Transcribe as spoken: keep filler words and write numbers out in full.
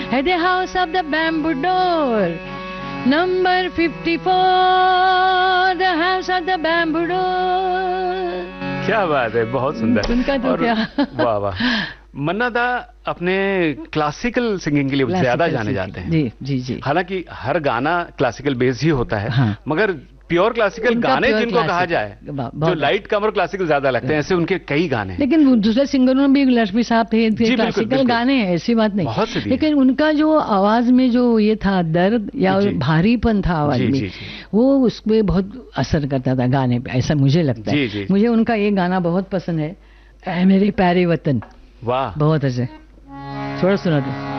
At the house of the bamboo door, number fifty-four, the house of the bamboo door. क्या बात है, बहुत सुंदर। उनका तो क्या वाह वाह। मन्ना दा अपने क्लासिकल सिंगिंग के लिए ज्यादा जाने जाते हैं। जी जी जी। हालांकि हर गाना क्लासिकल बेस ही होता है, हाँ। मगर प्योर क्लासिकल गाने जिनको कहा जाए, जो लाइट कम और क्लासिकल ज्यादा लगते हैं, ऐसे उनके कई गाने हैं। लेकिन दूसरे सिंगरों में भी लक्ष्मी साहब थे, थे क्लासिकल गाने हैं, ऐसी बात नहीं, बहुत से। लेकिन उनका जो आवाज में जो ये था दर्द या भारीपन था आवाज में, वो उसमें बहुत असर करता था गाने पे, ऐसा मुझे लगता है। जी, जी। मुझे उनका ये गाना बहुत पसंद है, ऐ मेरे प्यारे वतन। वाह, बहुत अच्छे, थोड़ा सुना दो।